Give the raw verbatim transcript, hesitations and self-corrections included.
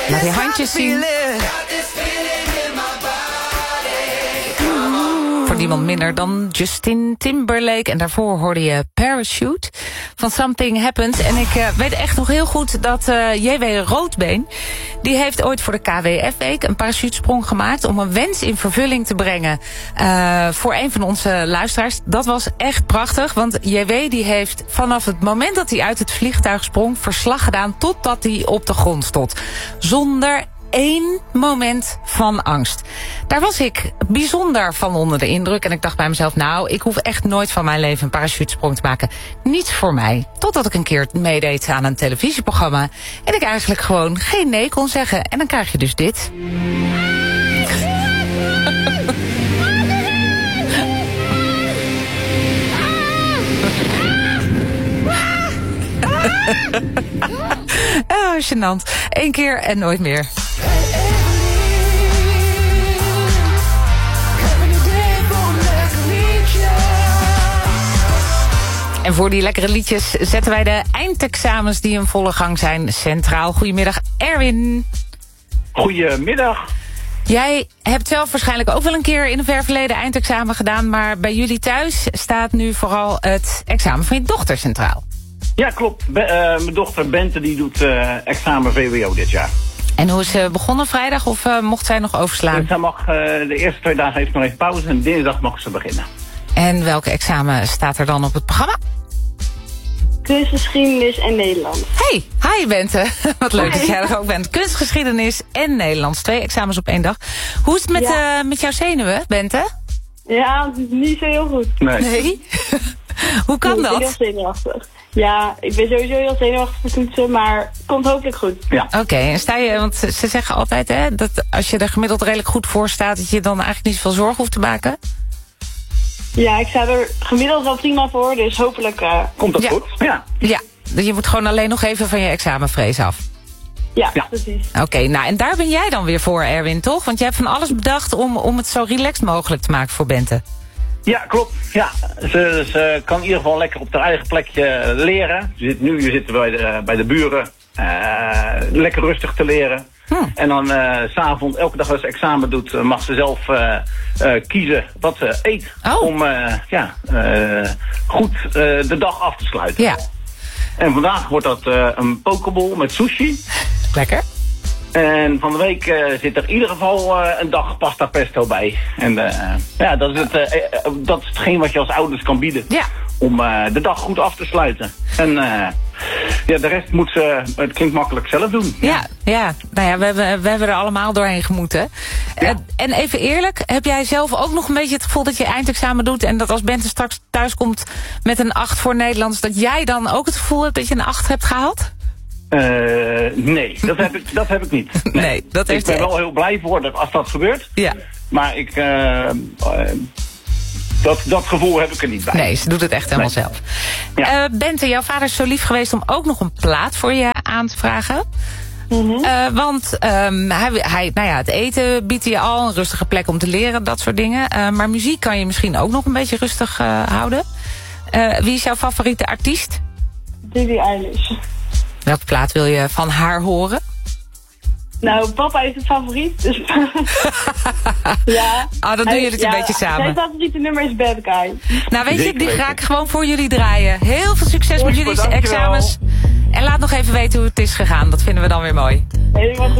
Laat die handjes zien. Voor niemand minder dan Justin Timberlake. En daarvoor hoorde je Parachute van Something Happens. En ik uh, weet echt nog heel goed dat uh, J W Roodbeen... die heeft ooit voor de K W F-week een parachutesprong gemaakt... om een wens in vervulling te brengen uh, voor een van onze luisteraars. Dat was echt prachtig, want J W die heeft vanaf het moment dat hij uit het vliegtuig sprong... verslag gedaan totdat hij op de grond stond. Zonder één moment van angst. Daar was ik bijzonder van onder de indruk. En ik dacht bij mezelf, nou, ik hoef echt nooit van mijn leven een parachutesprong te maken. Niets voor mij. Totdat ik een keer meedeed aan een televisieprogramma. En ik eigenlijk gewoon geen nee kon zeggen. En dan krijg je dus dit. Oh, gênant. Eén keer en nooit meer. En voor die lekkere liedjes zetten wij de eindexamens die in volle gang zijn centraal. Goedemiddag, Erwin. Goedemiddag. Jij hebt zelf waarschijnlijk ook wel een keer in een ver verleden eindexamen gedaan... maar bij jullie thuis staat nu vooral het examen van je dochter centraal. Ja, klopt. Be- uh, mijn dochter Bente die doet uh, examen V W O dit jaar. En hoe is ze begonnen vrijdag of uh, mocht zij nog overslaan? Zij mag, uh, de eerste twee dagen heeft nog even pauze en dinsdag mag ze beginnen. En welk examen staat er dan op het programma? Kunstgeschiedenis en Nederlands. Hey, hi Bente. Wat leuk dat jij er ook bent. Kunstgeschiedenis en Nederlands. Twee examens op één dag. Hoe is het met, ja. uh, met jouw zenuwen, Bente? Ja, niet zo heel goed. Nee. Nee? Hoe kan nee, dat? Ik ben heel zenuwachtig. Ja, ik ben sowieso heel zenuwachtig voor toetsen, maar het komt hopelijk goed. Ja. Oké, okay, en sta je, want ze zeggen altijd hè, dat als je er gemiddeld redelijk goed voor staat, dat je dan eigenlijk niet zoveel zorgen hoeft te maken. Ja, ik sta er gemiddeld wel prima voor, dus hopelijk... Uh... Komt dat ja. goed? Ja. Ja, dus je moet gewoon alleen nog even van je examenvrees af. Ja, ja. precies. Oké, okay, nou en daar ben jij dan weer voor, Erwin, toch? Want je hebt van alles bedacht om, om het zo relaxed mogelijk te maken voor Bente. Ja, klopt. Ja, ze, ze kan in ieder geval lekker op haar eigen plekje leren. Ze zit, nu zitten we bij de, bij de buren. Uh, lekker rustig te leren. Hmm. En dan uh, 's avonds, elke dag als ze examen doet, uh, mag ze zelf uh, uh, kiezen wat ze eet. Oh. Om uh, ja, uh, goed uh, de dag af te sluiten. Ja. En vandaag wordt dat uh, een pokeball met sushi. Lekker. En van de week uh, zit er in ieder geval uh, een dag pasta pesto bij. En uh, ja, dat is, het, uh, uh, dat is hetgeen wat je als ouders kan bieden. Ja. Om uh, de dag goed af te sluiten. En uh, ja, de rest moet ze, het klinkt makkelijk, zelf doen. Ja, ja. Nou ja, we hebben, we hebben er allemaal doorheen gemoeten. Ja. Uh, en even eerlijk, heb jij zelf ook nog een beetje het gevoel dat je eindexamen doet... en dat als Bente straks thuis komt met een acht voor Nederlands... dat jij dan ook het gevoel hebt dat je een acht hebt gehaald? Uh, nee, dat heb ik, dat heb ik niet. Nee, nee dat heeft ik ben wel heel blij voor dat als dat gebeurt. Ja. Maar ik... Uh, uh, Dat, dat gevoel heb ik er niet bij. Nee, ze doet het echt helemaal nee. zelf. Ja. Uh, Bente, jouw vader is zo lief geweest om ook nog een plaat voor je aan te vragen. Mm-hmm. Uh, want um, hij, hij, nou ja, het eten biedt je al, een rustige plek om te leren, dat soort dingen. Uh, maar muziek kan je misschien ook nog een beetje rustig uh, houden. Uh, wie is jouw favoriete artiest? Billie Eilish. Welke plaat wil je van haar horen? Nou, papa is een favoriet, dus... ja. Oh, dan doen jullie het ja, een beetje samen. Zijn favoriete nummer is Bad Guy. Nou, weet je, die ga ik gewoon voor jullie draaien. Heel veel succes met jullie examens. En laat nog even weten hoe het is gegaan. Dat vinden we dan weer mooi. Helemaal goed.